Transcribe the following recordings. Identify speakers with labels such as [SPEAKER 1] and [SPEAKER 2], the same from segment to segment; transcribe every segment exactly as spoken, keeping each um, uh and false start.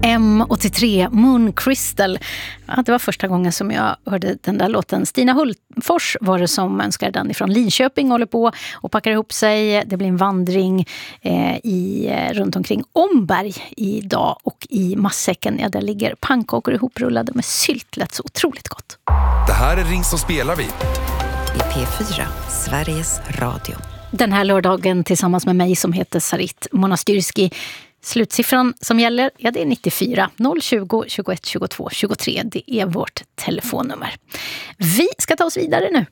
[SPEAKER 1] M åttiotre, Moon Crystal. Ja, det var första gången som jag hörde den där låten. Stina Hultfors var det som önskade den ifrån Linköping, håller på och packar ihop sig. Det blir en vandring eh, i, runt omkring Omberg idag, och i Massäcken, ja, där ligger pannkakor ihoprullade med sylt. Lät så otroligt gott.
[SPEAKER 2] Det här är Ring som spelar vi.
[SPEAKER 3] I P fyra, Sveriges Radio.
[SPEAKER 1] Den här lördagen tillsammans med mig som heter Sarit Monastyrski. Slutsiffran som gäller, ja, det är nittiofyra noll tjugo tjugoett tjugotvå tjugotre. Det är vårt telefonnummer. Vi ska ta oss vidare nu.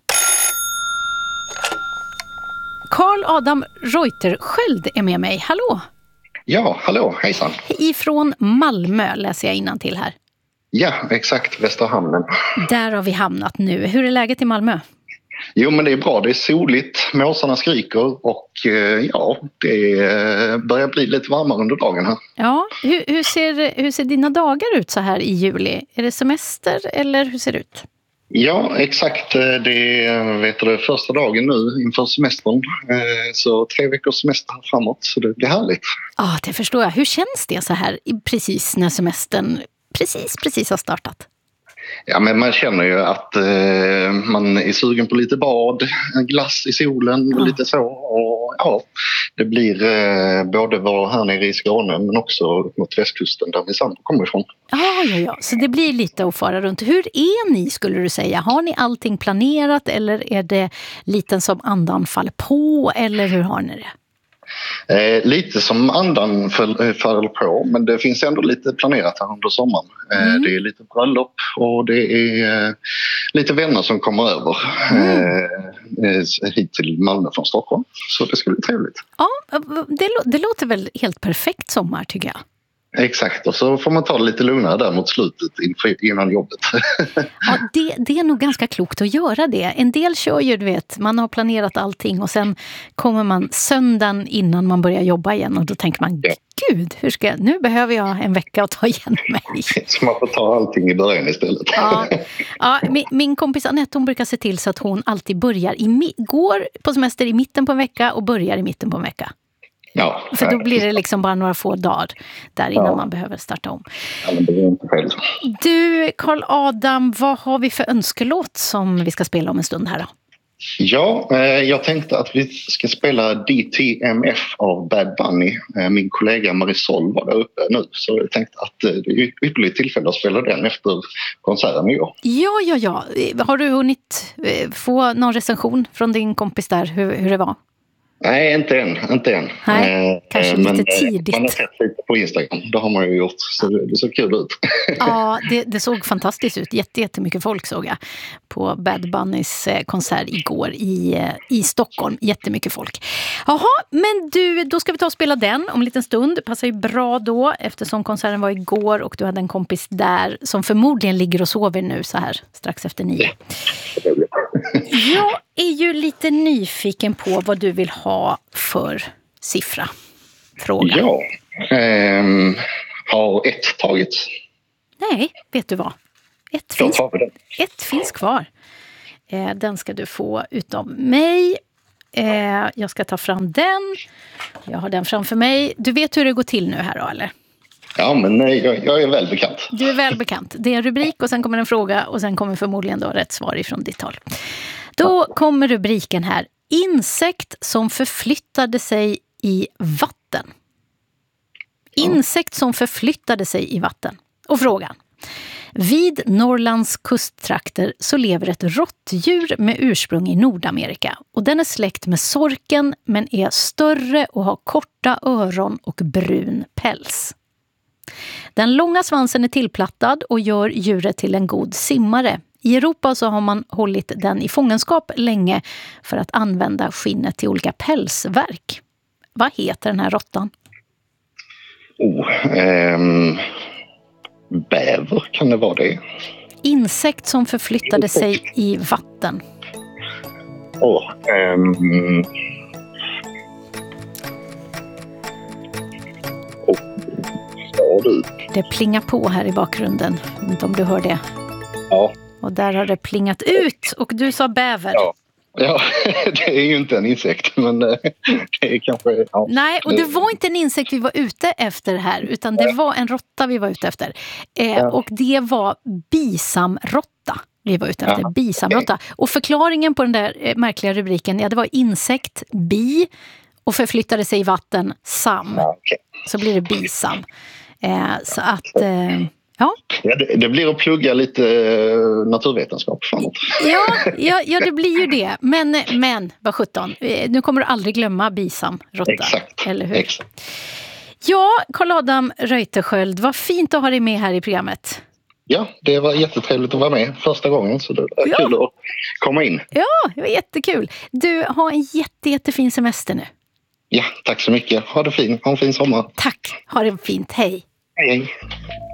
[SPEAKER 1] Carl Adam Reuterskiöld är med mig. Hallå!
[SPEAKER 4] Ja, hallå, hejsan.
[SPEAKER 1] Ifrån Malmö läser jag innantill här.
[SPEAKER 4] Ja, exakt, Västerhamnen.
[SPEAKER 1] Där har vi hamnat nu. Hur är läget i Malmö?
[SPEAKER 4] Jo, men det är bra. Det är soligt, måsarna skriker och eh, ja, det börjar bli lite varmare under dagen här.
[SPEAKER 1] Ja, hur, hur, ser, hur ser dina dagar ut så här i juli? Är det semester eller hur ser det ut?
[SPEAKER 4] Ja, exakt. Det är vet du, första dagen nu inför semestern. Så tre veckors semester framåt, så det blir härligt.
[SPEAKER 1] Ja, det förstår jag. Hur känns det så här precis när semestern precis, precis har startat?
[SPEAKER 4] Ja, men man känner ju att eh, man är sugen på lite bad, en glass i solen och ja. lite så. Och ja, det blir eh, både var här nere i Skåne men också mot västkusten där vi samma kommer ifrån.
[SPEAKER 1] Ja, ja, ja. Så det blir lite att fara runt. Hur är ni, skulle du säga? Har ni allting planerat eller är det lite som andan faller på, eller hur har ni det?
[SPEAKER 4] Eh, lite som andan faller på, men det finns ändå lite planerat här under sommaren. Eh, mm. Det är lite bröllop och det är eh, lite vänner som kommer över mm. eh, hit till Malmö från Stockholm. Så det ska bli trevligt.
[SPEAKER 1] Ja, det, det låter väl helt perfekt sommar, tycker jag.
[SPEAKER 4] Exakt, och så får man ta det lite lugnare där mot slutet innan jobbet.
[SPEAKER 1] Ja, det, det är nog ganska klokt att göra det. En del kör ju, du vet, man har planerat allting och sen kommer man söndagen innan man börjar jobba igen och då tänker man, ja. Gud, hur ska jag, nu behöver jag en vecka att ta igen mig.
[SPEAKER 4] Så man får ta allting i början istället.
[SPEAKER 1] Ja, ja min, min kompis Annette, hon brukar se till så att hon alltid börjar i, går på semester i mitten på en vecka och börjar i mitten på en vecka.
[SPEAKER 4] Ja,
[SPEAKER 1] för då blir det liksom bara några få dagar där innan ja. man behöver starta om.
[SPEAKER 4] Ja, men det är inte fel.
[SPEAKER 1] Du, Carl Adam, vad har vi för önskelåt som vi ska spela om en stund här då?
[SPEAKER 4] Ja, eh, jag tänkte att vi ska spela D T M F av Bad Bunny. Eh, min kollega Marisol var där uppe nu, så jag tänkte att eh, det är ytterligare tillfälle att spela den efter konserten i år.
[SPEAKER 1] Ja, ja, ja. Har du hunnit eh, få någon recension från din kompis där, hur, hur det var?
[SPEAKER 4] Nej, inte än. Inte än.
[SPEAKER 1] Nej, eh, kanske lite
[SPEAKER 4] men,
[SPEAKER 1] tidigt.
[SPEAKER 4] Man har sett lite på Instagram. Det har man ju gjort. Så det, det såg kul ut.
[SPEAKER 1] Ja, det, det såg fantastiskt ut. Jätte, jättemycket folk såg jag på Bad Bunnys konsert igår i, i Stockholm. Jättemycket folk. Jaha, men du, då ska vi ta och spela den om en liten stund. Det passar ju bra då eftersom konserten var igår och du hade en kompis där som förmodligen ligger och sover nu så här strax efter nio. Jag är ju lite nyfiken på vad du vill ha för siffra. Fråga.
[SPEAKER 4] Ja, ehm, har ett tagits?
[SPEAKER 1] Nej, vet du vad? Ett, finns, ett finns kvar. Eh, den ska du få utav mig. Eh, jag ska ta fram den. Jag har den framför mig. Du vet hur det går till nu här då, eller?
[SPEAKER 4] Ja, men nej, jag, jag är väl bekant.
[SPEAKER 1] Du är väl bekant. Det är en rubrik och sen kommer en fråga och sen kommer förmodligen då rätt svar ifrån ditt håll. Då kommer rubriken här. Insekt som förflyttade sig i vatten. Insekt som förflyttade sig i vatten. Och frågan. Vid Norrlands kusttrakter så lever ett råttdjur med ursprung i Nordamerika. Och den är släkt med sorken men är större och har korta öron och brun päls. Den långa svansen är tillplattad och gör djuret till en god simmare. I Europa så har man hållit den i fångenskap länge för att använda skinnet till olika pälsverk. Vad heter den här råttan?
[SPEAKER 4] Oh, ehm, bäver, kan det vara det?
[SPEAKER 1] Insekt som förflyttade Insekt. sig i vatten.
[SPEAKER 4] Åh, oh, ehm... Oh. Ja, du.
[SPEAKER 1] Det plingar på här i bakgrunden, inte om du hör det.
[SPEAKER 4] Ja.
[SPEAKER 1] Och där har det plingat ut och du sa bäver.
[SPEAKER 4] Ja, Ja, det är ju inte en insekt, men det är kanske... Ja.
[SPEAKER 1] Nej, och det var inte en insekt vi var ute efter här, utan det var en råtta vi var ute efter. Eh,
[SPEAKER 4] Ja.
[SPEAKER 1] Och det var bisamråtta vi var ute efter,
[SPEAKER 4] Ja.
[SPEAKER 1] bisamråtta. Och förklaringen på den där eh, märkliga rubriken, ja, det var insekt, bi, och förflyttade sig i vatten, sam.
[SPEAKER 4] Ja, okej.
[SPEAKER 1] Så blir det bisam. Eh, så att... Eh, Ja.
[SPEAKER 4] Ja, det, det blir att plugga lite eh, naturvetenskap framåt.
[SPEAKER 1] Ja, ja, ja, det blir ju det. Men, men vad sjutton, eh, nu kommer du aldrig glömma bisamråtta.
[SPEAKER 4] Exakt.
[SPEAKER 1] Eller hur?
[SPEAKER 4] Exakt.
[SPEAKER 1] Ja, Carl-Adam Reuterskiöld, vad fint att ha dig med här i programmet.
[SPEAKER 4] Ja, det var jättetrevligt att vara med första gången, så det var
[SPEAKER 1] Ja.
[SPEAKER 4] kul att komma in.
[SPEAKER 1] Ja, det var jättekul. Du, har en jätte, jättefin semester nu.
[SPEAKER 4] Ja, tack så mycket. Ha det fint. Ha en fin sommar.
[SPEAKER 1] Tack, ha det fint, hej.
[SPEAKER 4] Hej, hej.